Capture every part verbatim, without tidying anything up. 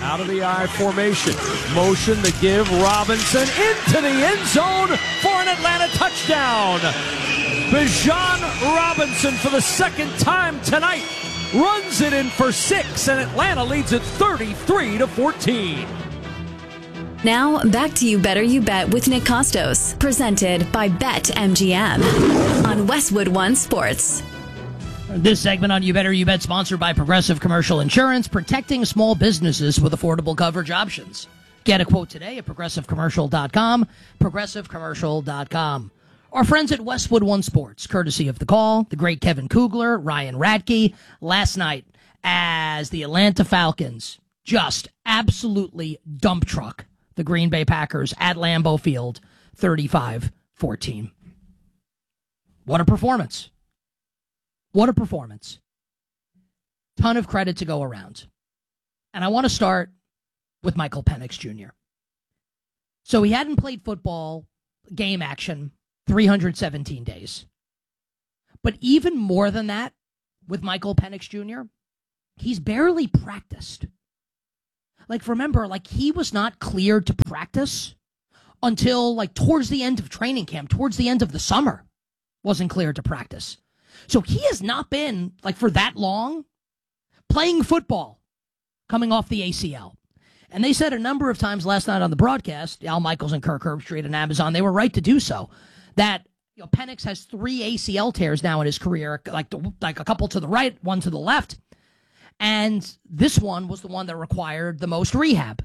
Out of the I formation. Motion to give Robinson into the end zone for an Atlanta touchdown. Bijan Robinson, for the second time tonight, runs it in for six, and Atlanta leads it thirty-three to fourteen. Now, back to You Better You Bet with Nick Costos, presented by BetMGM on Westwood One Sports. This segment on You Better You Bet, sponsored by Progressive Commercial Insurance, protecting small businesses with affordable coverage options. Get a quote today at progressive commercial dot com, progressive commercial dot com. Our friends at Westwood One Sports, courtesy of The Call, the great Kevin Kugler, Ryan Radke, last night as the Atlanta Falcons just absolutely dump truck the Green Bay Packers at Lambeau Field, thirty-five fourteen. What a performance. What a performance. Ton of credit to go around. And I want to start with Michael Penix Junior So he hadn't played football, game action, three hundred seventeen days. But even more than that, with Michael Penix Junior, he's barely practiced. Like, remember, like, he was not cleared to practice until, like, towards the end of training camp, towards the end of the summer, wasn't cleared to practice. So he has not been, like, for that long, playing football, coming off the A C L. And they said a number of times last night on the broadcast, Al Michaels and Kirk Herbstreit and Amazon, they were right to do so, that, you know, Penix has three A C L tears now in his career, like, the, like a couple to the right, one to the left. And this one was the one that required the most rehab.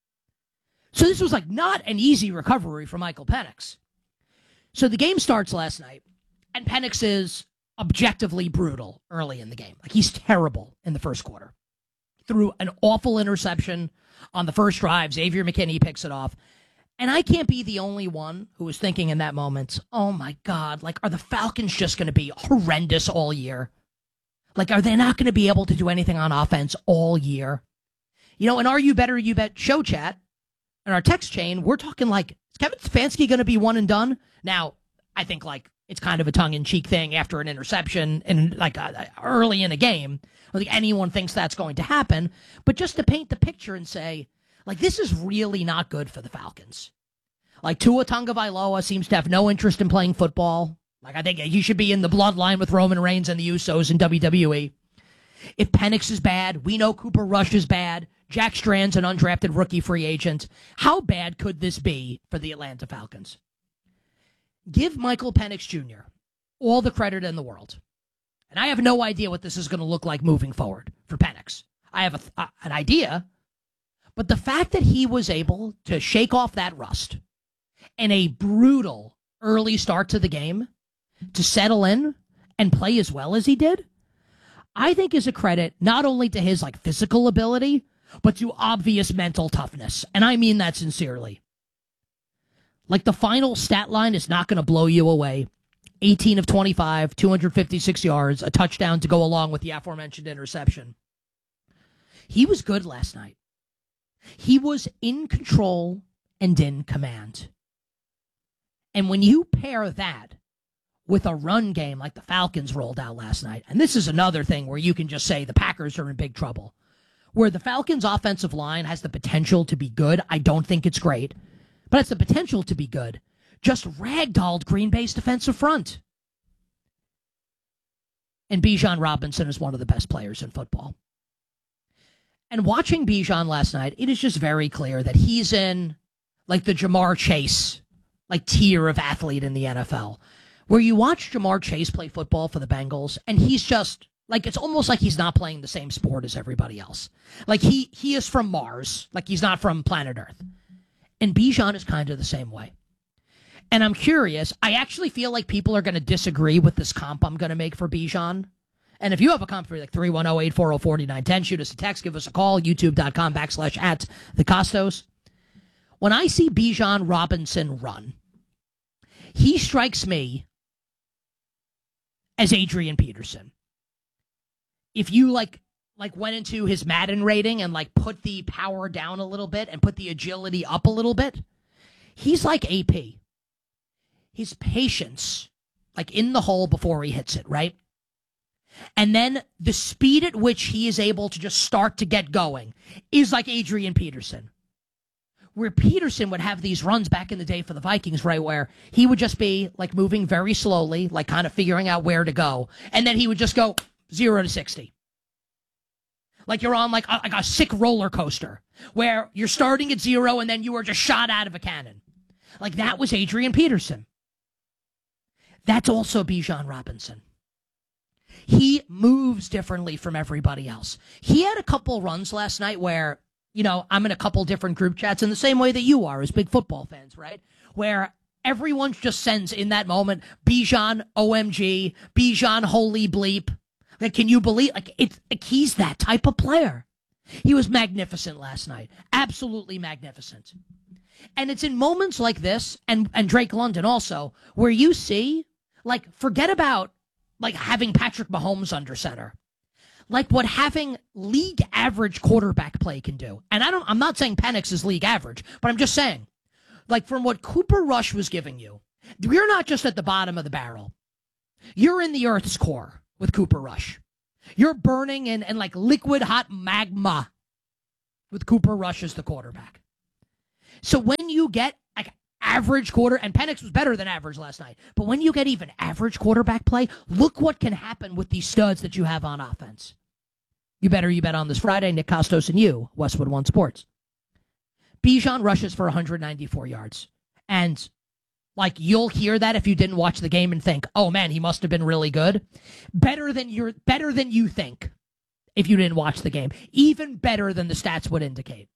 So this was, like, not an easy recovery for Michael Penix. So the game starts last night, and Penix is objectively brutal early in the game. Like, he's terrible in the first quarter. Threw an awful interception on the first drive. Xavier McKinney picks it off. And I can't be the only one who was thinking in that moment, oh my God, like, are the Falcons just going to be horrendous all year? Like, are they not going to be able to do anything on offense all year? You know, in our You Better You Bet show chat, in our text chain, we're talking like, is Kevin Stefanski going to be one and done? Now, I think, like, it's kind of a tongue-in-cheek thing after an interception and, like, uh, early in a game. I don't think anyone thinks that's going to happen. But just to paint the picture and say, like, this is really not good for the Falcons. Like, Tua Tagovailoa seems to have no interest in playing football. Like, I think he should be in the bloodline with Roman Reigns and the Usos in W W E. If Penix is bad, we know Cooper Rush is bad. Jack Strand's an undrafted rookie free agent. How bad could this be for the Atlanta Falcons? Give Michael Penix Junior all the credit in the world. And I have no idea what this is going to look like moving forward for Penix. I have a, uh, an idea. But the fact that he was able to shake off that rust in a brutal early start to the game, to settle in and play as well as he did, I think is a credit not only to his, like, physical ability, but to obvious mental toughness. And I mean that sincerely. Like, the final stat line is not going to blow you away. eighteen of twenty-five, two hundred fifty-six yards, a touchdown to go along with the aforementioned interception. He was good last night. He was in control and in command. And when you pair that with a run game like the Falcons rolled out last night, and this is another thing where you can just say the Packers are in big trouble, where the Falcons' offensive line has the potential to be good. I don't think it's great, but it's the potential to be good. Just ragdolled Green Bay's defensive front. And Bijan Robinson is one of the best players in football. And watching Bijan last night, it is just very clear that he's in, like, the Jamar Chase, like, tier of athlete in the N F L, where you watch Jamar Chase play football for the Bengals, and he's just, like, it's almost like he's not playing the same sport as everybody else. Like, he he is from Mars. Like, he's not from planet Earth. And Bijan is kind of the same way. And I'm curious, I actually feel like people are going to disagree with this comp I'm going to make for Bijan. And if you have a comp for like three one zero, eight four zero, four nine one zero, shoot us a text, give us a call, youtube.com backslash at the Costos. When I see Bijan Robinson run, he strikes me as Adrian Peterson. If you like like went into his Madden rating and like put the power down a little bit and put the agility up a little bit, he's like A P. His patience, like in the hole before he hits it, right? And then the speed at which he is able to just start to get going is like Adrian Peterson. Where Peterson would have these runs back in the day for the Vikings, right, where he would just be like moving very slowly, like kind of figuring out where to go. And then he would just go zero to sixty. Like you're on like a, like a sick roller coaster where you're starting at zero and then you are just shot out of a cannon. Like that was Adrian Peterson. That's also Bijan Robinson. He moves differently from everybody else. He had a couple runs last night where, you know, I'm in a couple different group chats in the same way that you are as big football fans, right? Where everyone just sends in that moment, Bijan, O M G, Bijan, holy bleep. Like, can you believe, like, it's, like, he's that type of player. He was magnificent last night. Absolutely magnificent. And it's in moments like this, and, and Drake London also, where you see, like, forget about, like, having Patrick Mahomes under center. Like what having league average quarterback play can do. And I don't, I'm not saying Penix is league average, but I'm just saying, like from what Cooper Rush was giving you, you're not just at the bottom of the barrel. You're in the Earth's core with Cooper Rush. You're burning in, in like liquid hot magma with Cooper Rush as the quarterback. So when you get like average quarter, and Penix was better than average last night, but when you get even average quarterback play, look what can happen with these studs that you have on offense. You better you bet on this Friday, Nick Costos and you, Westwood One Sports. Bijan rushes for one hundred ninety-four yards. And like you'll hear that if you didn't watch the game and think, oh man, he must have been really good. Better than you're better than you think if you didn't watch the game. Even better than the stats would indicate.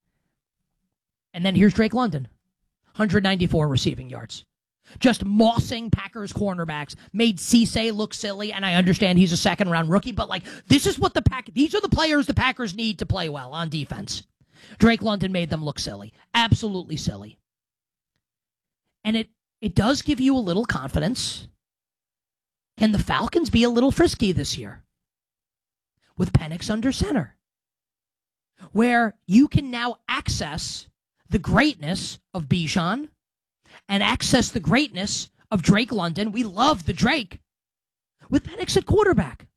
And then here's Drake London. one hundred ninety-four receiving yards. Just mossing Packers cornerbacks, made Cisse look silly, and I understand he's a second-round rookie, but like this is what the Pack these are the players the Packers need to play well on defense. Drake London made them look silly. Absolutely silly. And it it does give you a little confidence. Can the Falcons be a little frisky this year? With Penix under center. Where you can now access the greatness of Bijan and access the greatness of Drake London. We love the Drake with Penix at quarterback.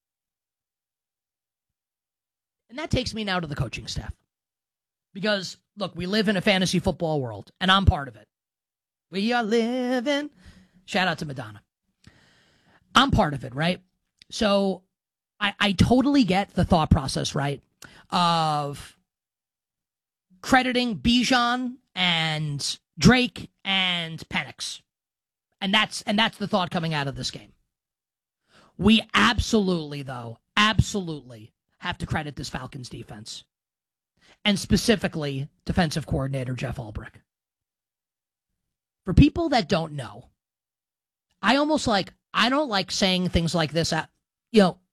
And that takes me now to the coaching staff. Because, look, we live in a fantasy football world, and I'm part of it. We are living. Shout out to Madonna. I'm part of it, right? So I, I totally get the thought process, right, of crediting Bijan and Drake and Penix. And that's and that's the thought coming out of this game. We absolutely, though, absolutely have to credit this Falcons defense. And specifically, defensive coordinator Jeff Ulbrich. For people that don't know, I almost like, I don't like saying things like this. At, you know,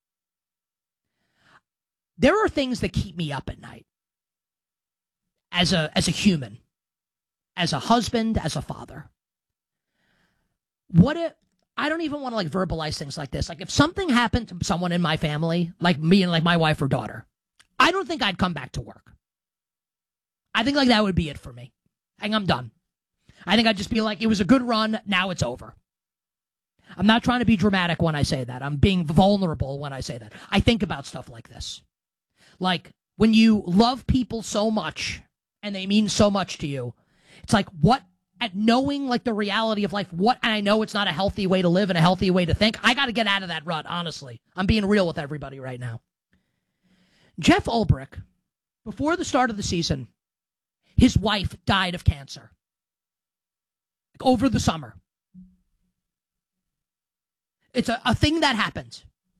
there are things that keep me up at night as a as a human, as a husband, as a father. What if, I don't even want to like verbalize things like this. Like if something happened to someone in my family, like me and like my wife or daughter, I don't think I'd come back to work. I think like that would be it for me. I think I'm done. I think I'd just be like, it was a good run, now it's over. I'm not trying to be dramatic when I say that. I'm being vulnerable when I say that. I think about stuff like this. Like, when you love people so much, and they mean so much to you, it's like, what, at knowing, like, the reality of life, what, and I know it's not a healthy way to live and a healthy way to think, I got to get out of that rut, honestly. I'm being real with everybody right now. Jeff Ulbrich, before the start of the season, his wife died of cancer. Like, over the summer. It's a, a thing that happens.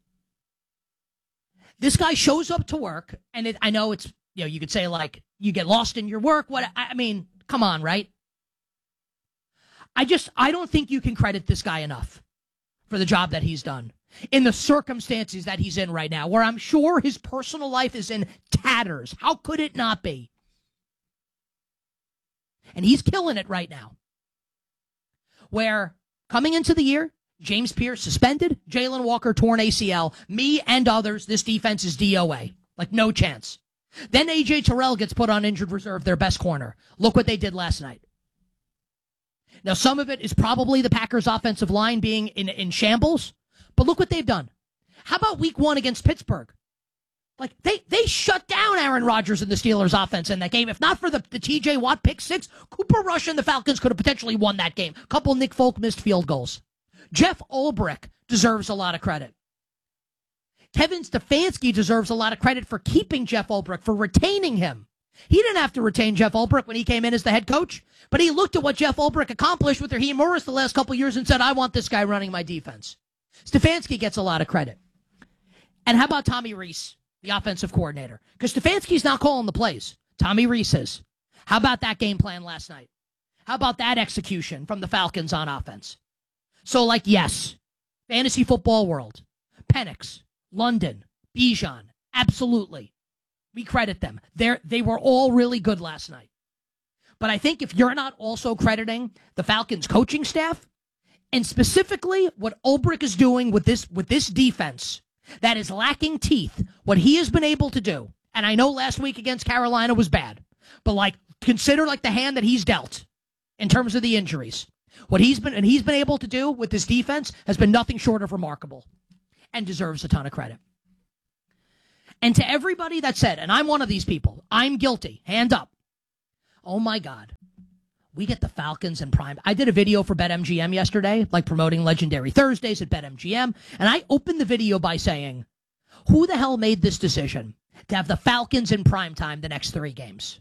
This guy shows up to work, and it, I know it's, you know, you could say, like, you get lost in your work. What I mean, come on, right? I just, I don't think you can credit this guy enough for the job that he's done in the circumstances that he's in right now, where I'm sure his personal life is in tatters. How could it not be? And he's killing it right now. Where, coming into the year, James Pierce suspended, Jalen Walker torn A C L, me and others, this defense is D O A. Like, no chance. Then A J Terrell gets put on injured reserve, their best corner. Look what they did last night. Now, some of it is probably the Packers' offensive line being in, in shambles, but look what they've done. How about week one against Pittsburgh? Like, they, they shut down Aaron Rodgers and the Steelers offense in that game. If not for the, the T J Watt pick six, Cooper Rush and the Falcons could have potentially won that game. A couple Nick Folk missed field goals. Jeff Ulbrich deserves a lot of credit. Kevin Stefanski deserves a lot of credit for keeping Jeff Ulbrich, for retaining him. He didn't have to retain Jeff Ulbrich when he came in as the head coach, but he looked at what Jeff Ulbrich accomplished with Raheem Morris the last couple years and said, I want this guy running my defense. Stefanski gets a lot of credit. And how about Tommy Rees, the offensive coordinator? Because Stefanski's not calling the plays. Tommy Rees is. How about that game plan last night? How about that execution from the Falcons on offense? So, like, yes, fantasy football world, Penix, London, Bijan, absolutely. We credit them. They're, they were all really good last night. But I think if you're not also crediting the Falcons coaching staff, and specifically what Ulbrich is doing with this with this defense that is lacking teeth, what he has been able to do, and I know last week against Carolina was bad, but like consider like the hand that he's dealt in terms of the injuries. What he's been and he's been able to do with this defense has been nothing short of remarkable and deserves a ton of credit. And to everybody that said, and I'm one of these people, I'm guilty, hand up. Oh my God, we get the Falcons in prime. I did a video for BetMGM yesterday, like promoting Legendary Thursdays at BetMGM, and I opened the video by saying, who the hell made this decision to have the Falcons in prime time the next three games?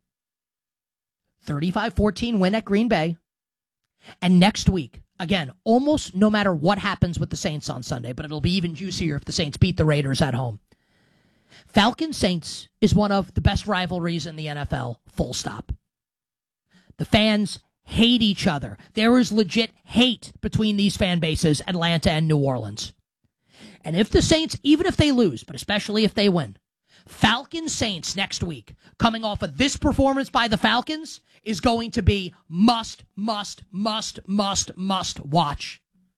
thirty-five fourteen win at Green Bay. And next week, again, almost no matter what happens with the Saints on Sunday, but it'll be even juicier if the Saints beat the Raiders at home. Falcons-Saints is one of the best rivalries in the N F L, full stop. The fans hate each other. There is legit hate between these fan bases, Atlanta and New Orleans. And if the Saints, even if they lose, but especially if they win, Falcons-Saints next week, coming off of this performance by the Falcons, is going to be must, must, must, must, must watch.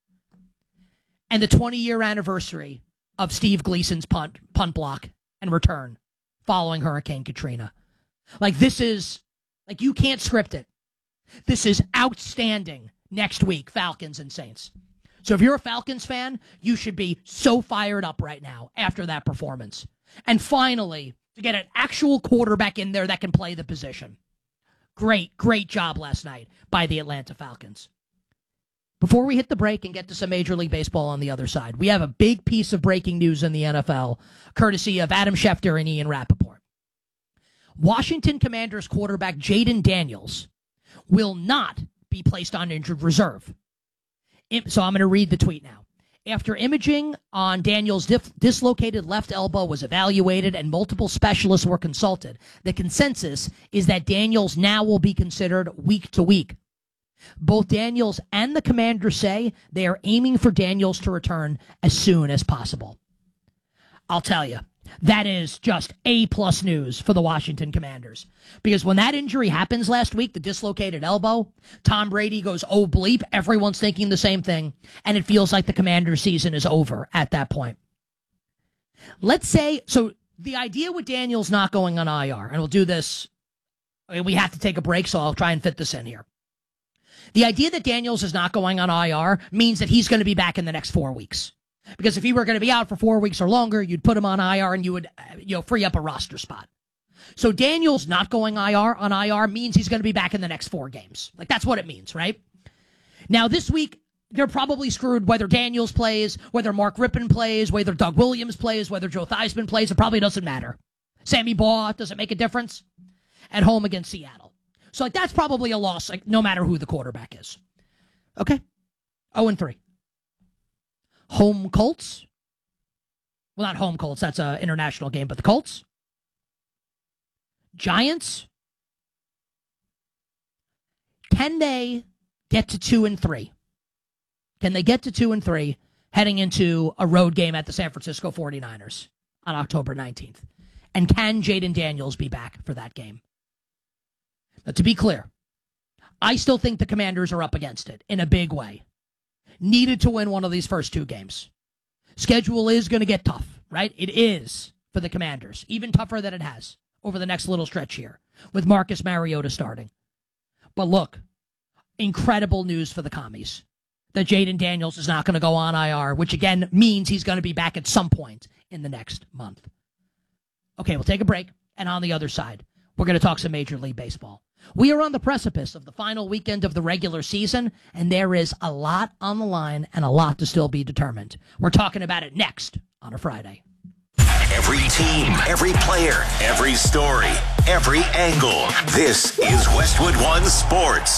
And the twenty-year anniversary of Steve Gleason's punt, punt block and return following Hurricane Katrina. Like, this is, like, you can't script it. This is outstanding next week, Falcons and Saints. So if you're a Falcons fan, you should be so fired up right now after that performance. And finally, to get an actual quarterback in there that can play the position. Great, great job last night by the Atlanta Falcons. Before we hit the break and get to some Major League Baseball on the other side, we have a big piece of breaking news in the N F L, courtesy of Adam Schefter and Ian Rappaport. Washington Commanders quarterback Jaden Daniels will not be placed on injured reserve. So I'm going to read the tweet now. After imaging on Daniels' dif- dislocated left elbow was evaluated and multiple specialists were consulted, the consensus is that Daniels now will be considered week to week. Both Daniels and the Commanders say they are aiming for Daniels to return as soon as possible. I'll tell you, that is just A-plus news for the Washington Commanders. Because when that injury happens last week, the dislocated elbow, Tom Brady goes, oh bleep, everyone's thinking the same thing, and it feels like the Commanders' season is over at that point. Let's say, so the idea with Daniels not going on I R, and we'll do this, I mean, we have to take a break, so I'll try and fit this in here. The idea that Daniels is not going on I R means that he's going to be back in the next four weeks. Because if he were going to be out for four weeks or longer, you'd put him on I R and you would, you know, free up a roster spot. So Daniels not going I R on I R means he's going to be back in the next four games. Like, that's what it means, right? Now, this week, they're probably screwed whether Daniels plays, whether Mark Rippon plays, whether Doug Williams plays, whether Joe Theismann plays. It probably doesn't matter. Sammy Baugh, does it make a difference? At home against Seattle. So, like, that's probably a loss, like, no matter who the quarterback is. Okay? oh and three. Home Colts. Well, not home Colts. That's an international game, but the Colts. Giants. Can they get to two and three? Can they get to two and three heading into a road game at the San Francisco forty-niners on October nineteenth? And can Jaden Daniels be back for that game? Now, to be clear, I still think the Commanders are up against it in a big way. Needed to win one of these first two games. Schedule is going to get tough, right? It is for the Commanders, even tougher than it has over the next little stretch here with Marcus Mariota starting. But look, incredible news for the Commies. that Jaden Daniels is not going to go on I R, which again means he's going to be back at some point in the next month. Okay, we'll take a break, and on the other side, we're going to talk some Major League Baseball. We are on the precipice of the final weekend of the regular season, and there is a lot on the line and a lot to still be determined. We're talking about it next on a Friday. Every team, every player, every story, every angle. This is Westwood One Sports.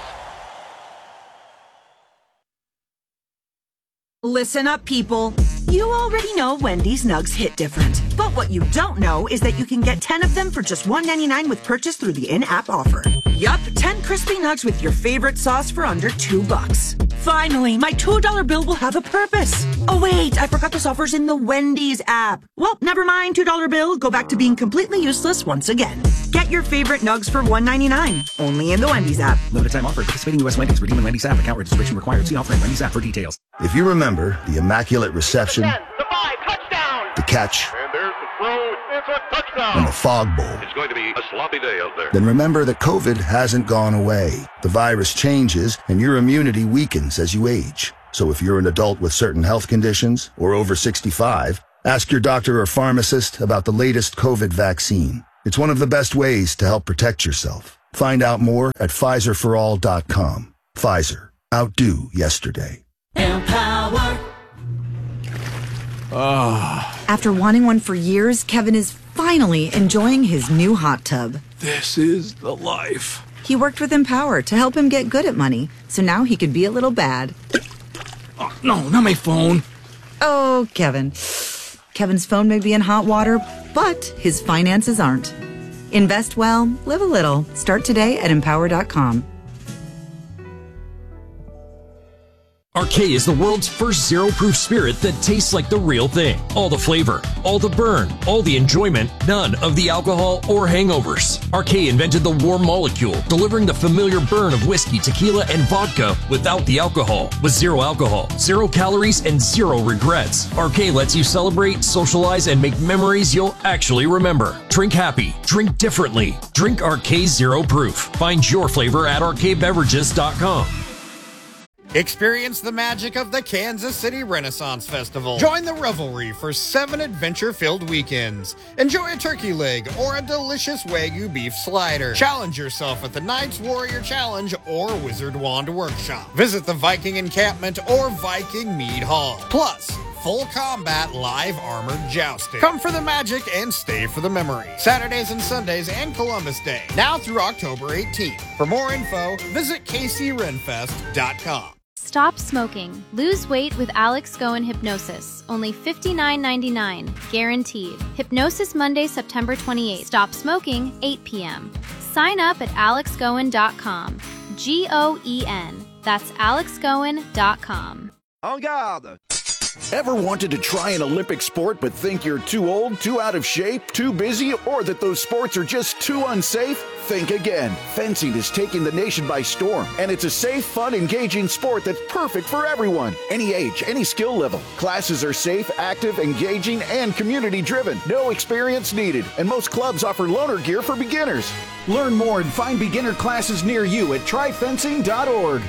Listen up, people. You already know Wendy's Nugs hit different. But what you don't know is that you can get ten of them for just one ninety-nine with purchase through the in-app offer. Yup, ten crispy nugs with your favorite sauce for under two bucks. Finally, my two dollar bill will have a purpose. Oh wait, I forgot this offer's in the Wendy's app. Well, never mind, two dollar bill. Go back to being completely useless once again. Get your favorite nugs for one ninety-nine. Only in the Wendy's app. Limited time offer. Participating U S Wendy's. Redeem in Wendy's app. Account registration required. See offering Wendy's app for details. If you remember the immaculate reception, ten, the five, touchdown. The catch, and there's the throw. It's a touchdown. And the fog bowl. It's going to be a sloppy day out there. Then remember that COVID hasn't gone away. The virus changes, and your immunity weakens as you age. So if you're an adult with certain health conditions or over sixty-five, ask your doctor or pharmacist about the latest COVID vaccine. It's one of the best ways to help protect yourself. Find out more at Pfizer for all dot com. Pfizer. Outdo yesterday. Empower. Oh. After wanting one for years, Kevin is finally enjoying his new hot tub. This is the life. He worked with Empower to help him get good at money, so now he can be a little bad. Oh, no, not my phone. Oh, Kevin. Kevin's phone may be in hot water, but his finances aren't. Invest well, live a little. Start today at empower dot com. Arcade is the world's first zero-proof spirit that tastes like the real thing. All the flavor, all the burn, all the enjoyment, none of the alcohol or hangovers. Arcade invented the warm molecule, delivering the familiar burn of whiskey, tequila, and vodka without the alcohol. With zero alcohol, zero calories, and zero regrets. Arcade lets you celebrate, socialize, and make memories you'll actually remember. Drink happy. Drink differently. Drink Arcade Zero Proof. Find your flavor at arcade beverages dot com. Experience the magic of the Kansas City Renaissance Festival. Join the revelry for seven adventure-filled weekends. Enjoy a turkey leg or a delicious Wagyu beef slider. Challenge yourself at the Knights Warrior Challenge or Wizard Wand Workshop. Visit the Viking Encampment or Viking Mead Hall. Plus, full combat live armored jousting. Come for the magic and stay for the memory. Saturdays and Sundays and Columbus Day. Now through October eighteenth. For more info, visit k c renfest dot com. Stop smoking. Lose weight with Alex Goen Hypnosis. Only fifty-nine ninety-nine. Guaranteed. Hypnosis Monday, September twenty-eighth. Stop smoking, eight p.m. Sign up at alex goen dot com. G O E N. That's alex goen dot com. En garde! Ever wanted to try an Olympic sport but think you're too old, too out of shape, too busy, or that those sports are just too unsafe? Think again. Fencing is taking the nation by storm, and it's a safe, fun, engaging sport that's perfect for everyone. Any age, any skill level. Classes are safe, active, engaging, and community-driven. No experience needed, and most clubs offer loaner gear for beginners. Learn more and find beginner classes near you at try fencing dot org.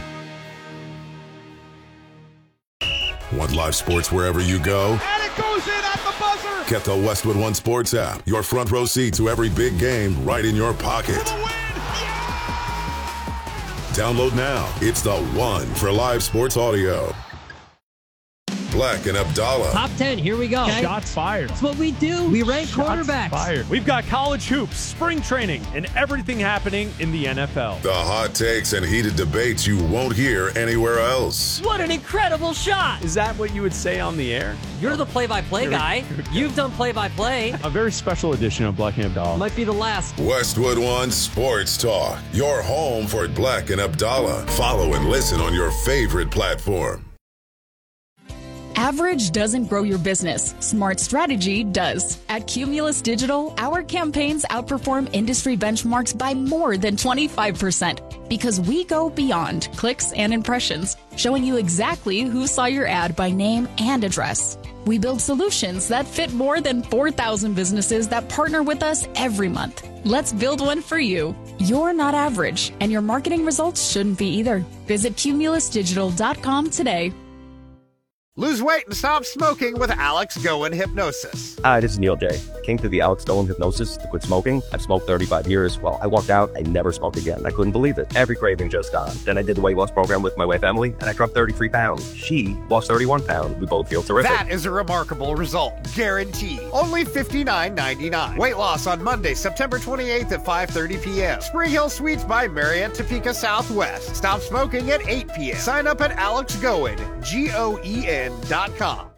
Want live sports wherever you go? And it goes in at the buzzer! Get the Westwood One Sports app. Your front row seat to every big game right in your pocket. For the win! Yeah! Download now. It's the one for live sports audio. Black and Abdallah. Top ten, here we go. Okay. Shots fired. That's what we do. We rank Shots quarterbacks. Fired. We've got college hoops, spring training, and everything happening in the N F L. The hot takes and heated debates you won't hear anywhere else. What an incredible shot. Is that what you would say on the air? You're the play-by-play guy. You've done play-by-play. A very special edition of Black and Abdallah. Might be the last. Westwood One Sports Talk. Your home for Black and Abdallah. Follow and listen on your favorite platform. Average doesn't grow your business. Smart strategy does. At Cumulus Digital, our campaigns outperform industry benchmarks by more than twenty-five percent because we go beyond clicks and impressions, showing you exactly who saw your ad by name and address. We build solutions that fit more than four thousand businesses that partner with us every month. Let's build one for you. You're not average, and your marketing results shouldn't be either. Visit cumulus digital dot com today. Lose weight and stop smoking with Alex Goen Hypnosis. Hi, this is Neil J. Came to the Alex Goen Hypnosis to quit smoking. I've smoked thirty-five years. Well, I walked out, I never smoked again. I couldn't believe it. Every craving just gone. Then I did the weight loss program with my wife, Emily, and I dropped thirty-three pounds. She lost thirty-one pounds. We both feel terrific. That is a remarkable result. Guaranteed. Only fifty-nine ninety-nine. Weight loss on Monday, September twenty-eighth at five thirty p.m. Spring Hill Suites by Marriott Topeka Southwest. Stop smoking at eight p.m. Sign up at Alex Goen, G O E N dot com.